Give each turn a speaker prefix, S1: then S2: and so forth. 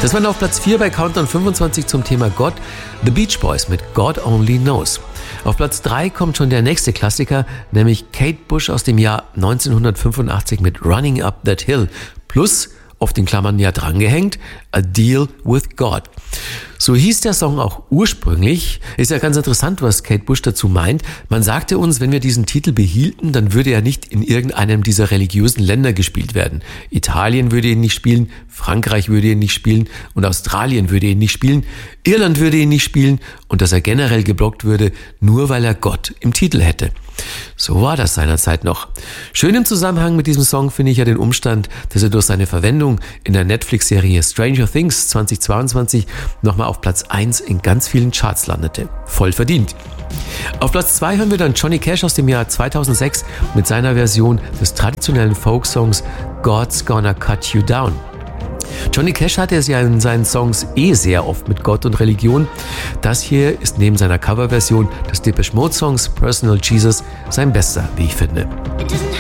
S1: Das waren auf Platz 4 bei Countdown 25 zum Thema Gott, The Beach Boys mit God Only Knows. Auf Platz 3 kommt schon der nächste Klassiker, nämlich Kate Bush aus dem Jahr 1985 mit Running Up That Hill plus, auf den Klammern ja drangehängt, A Deal with God. So hieß der Song auch ursprünglich. Ist ja ganz interessant, was Kate Bush dazu meint. Man sagte uns, wenn wir diesen Titel behielten, dann würde er nicht in irgendeinem dieser religiösen Länder gespielt werden. Italien würde ihn nicht spielen, Frankreich würde ihn nicht spielen und Australien würde ihn nicht spielen, Irland würde ihn nicht spielen und dass er generell geblockt würde, nur weil er Gott im Titel hätte. So war das seinerzeit noch. Schön im Zusammenhang mit diesem Song finde ich ja den Umstand, dass er durch seine Verwendung in der Netflix-Serie Stranger Things 2022 nochmal auf Platz 1 in ganz vielen Charts landete. Voll verdient. Auf Platz 2 hören wir dann Johnny Cash aus dem Jahr 2006 mit seiner Version des traditionellen Folksongs God's Gonna Cut You Down. Johnny Cash hatte es ja in seinen Songs sehr oft mit Gott und Religion. Das hier ist neben seiner Coverversion des Depeche Mode Songs Personal Jesus sein bester, wie ich finde.